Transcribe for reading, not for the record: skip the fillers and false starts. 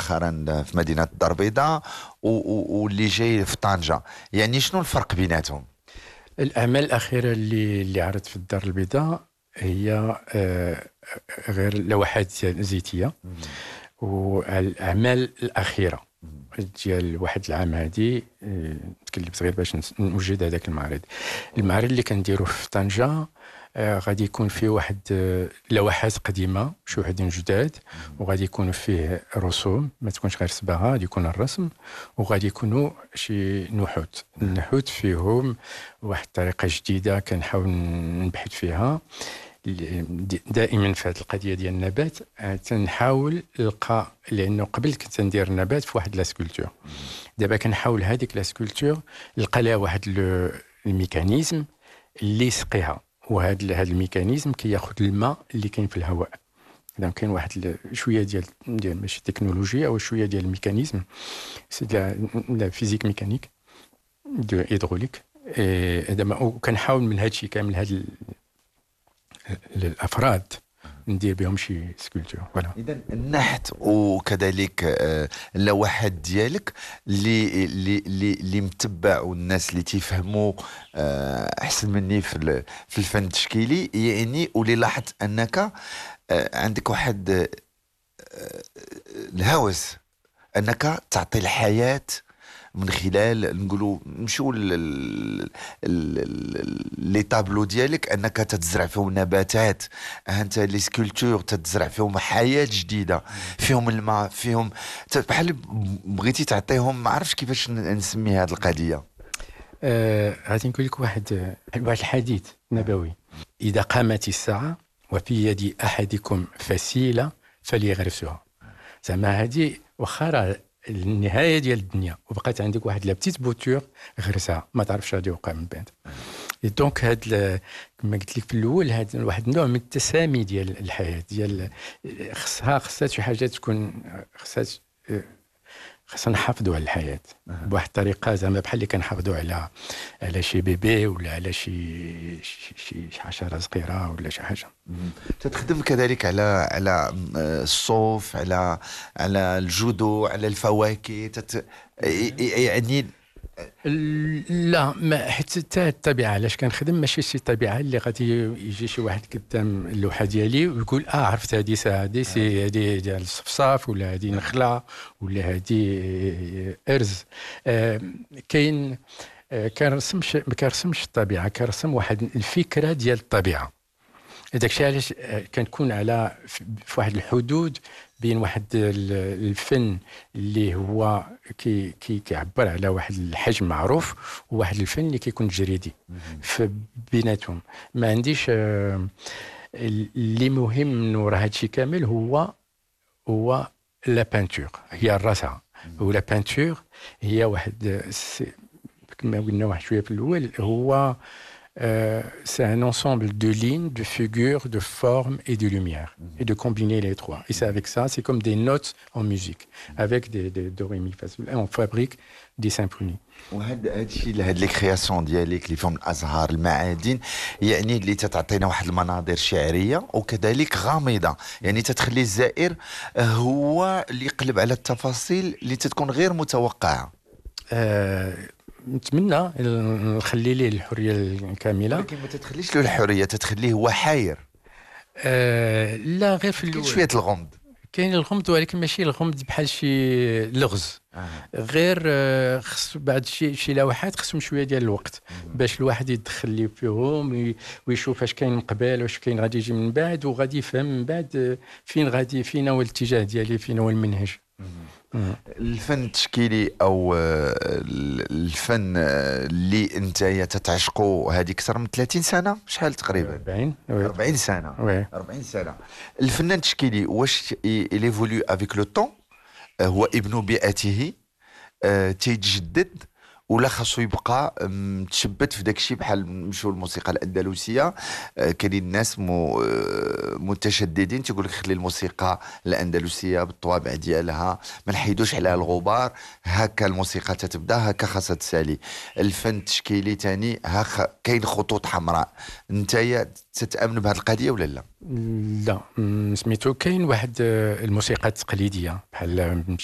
مؤخرا في مدينة الدار البيضاء واللي جاي في طنجة، يعني شنو الفرق بيناتهم؟ الأعمال الأخيرة اللي عرضت في الدار البيضاء هي غير لوحات زيتية. والأعمال الأخيرة ديال واحد العام هادي تكلفت غير باش نوجد هذاك المعرض. المعرض اللي كنديروه في طنجة غادي يكون فيه واحد لوحات قديمة شي وحدين جداد، وغادي يكون فيه رسوم ما تكونش غير صباغة، غادي يكون الرسم، وغادي يكونوا شي نحوت. النحوت فيهم واحد الطريقة جديدة كنحاول نبحث فيها دائما في هذه القضيه ديال النبات. تنحاول نلقى، لانه قبل كنت ندير النبات في واحد لاسكولتور، دابا كنحاول هذيك لاسكولتور نلقى لها واحد الميكانيزم اللي يسقيها، وهذا الميكانيزم كياخذ الماء اللي كاين في الهواء. اذا كاين واحد شويه ديال ماشي تكنولوجيا او شويه ديال الميكانيزم، سي لا فيزيك ميكانيك دو هيدروليك. وكنحاول من هذا الشيء كامل هذا الافراد ندير بهم شي سكولتور. فوالا. اذا النحت وكذلك اللوحات ديالك اللي متبع، والناس اللي تيفهموا احسن مني في الفن التشكيلي، يعني واللي لاحظت انك عندك واحد الهوس انك تعطي الحياه من خلال نقولوا نمشيو لي طابلو ديالك، انك تتزرع فيهم نباتات، انت لي سكولتور تتزرع فيهم حياه جديده، فيهم الماء، فيهم بحال بغيتي تعطيهم، ما عرفتش كيفاش نسمي هذه القضيه. غادي نقول لك واحد الحديث نبوي: اذا قامت الساعه وفي يد احدكم فسيله فليغرسها. زعما هذه واخا النهايه ديال الدنيا وبقات عندك واحد لا بتيت بوتور، غرسها، ما تعرفش غادي يوقع من بعد. دونك هاد كما قلت لك في الاول، هاد واحد النوع من التسامي ديال الحياه ديال خصها شي حاجه تكون، خصنا نحافظوا على الحياه بواحد الطريقه، زعما بحال اللي كنحافظوا على شي بيبي ولا على شي حشره صغيره ولا شي حاجه. تتخدم كذلك على الصوف، على الجذور، على الفواكه، يعني لا، ما حتى الطبيعه علاش كنخدم ماشي شي طبيعه اللي غادي يجي شي واحد قدام اللوحه ديالي ويقول عرفت هذه هذه ديال الصفصاف، ولا هذه نخله، ولا هذه ارز. كاين ما كنرسمش الطبيعه، كنرسم واحد الفكره ديال الطبيعه. داك الشيء علاش كنكون على في واحد الحدود بين واحد الفن اللي هو كيعبر على واحد الحجم معروف، وواحد الفن اللي كيكون جريدي في بيناتهم. ما عنديش اللي مهم من وراء هذا الشيء كامل هو لا بانتور، هي الرسعه. ولا بانتور هي واحد كما قلنا واحد شويه في الاول، هو c'est un ensemble de lignes, de figures, de formes et de lumière, et de combiner les trois. Et c'est avec ça, c'est comme des notes en musique, avec des do, ré, mi, fa, sol. On fabrique des symphonies. وهذا الشيء، هاد لي كرياسيون ديالك اللي فيهم الازهار، المعادن، يعني اللي تتعطينا واحد المناظر شعريه وكذلك غامضه، يعني تتخلي الزائر هو اللي يقلب على التفاصيل اللي تتكون غير متوقعه. نتمنى نخلي ليه الحريه الكامله، لكن ما تتخليش له الحريه، تتخليه هو حاير. لا، غير في الاول كاين شويه الغمض، كاين الغمض، ولكن ماشي الغمض بحال شي لغز. غير خص بعد شي لوحات خصهم شويه ديال الوقت باش الواحد يدخل لي فيهم ويشوف اش كاين من قبل واش كاين غادي يجي من بعد، وغادي يفهم من بعد فين هو الاتجاه ديالي، فين هو المنهج. الفن التشكيلي او الفن اللي انت تتعشقه هذه اكثر من 30 سنه، شحال تقريبا؟ 40 سنه. 40 سنه. الفنان التشكيلي واش ايفولو افيك لو طون؟ هو ابن بيئته، تيتجدد، ولا خاصو يبقى متشبت في داك الشيء؟ بحال نمشيو للموسيقى الاندلسيه، كاينين الناس متشددين تيقول لك خلي الموسيقى الاندلسيه بالطوابع ديالها، ما نحيدوش عليها الغبار، هكا الموسيقى تتبدا، هكا خاصها تسالي. الفن التشكيلي ثاني كاين خطوط حمراء، انت تتامن بهذه القضيه ولا لا؟ لا، سميتو كاين واحد الموسيقى التقليديه بحال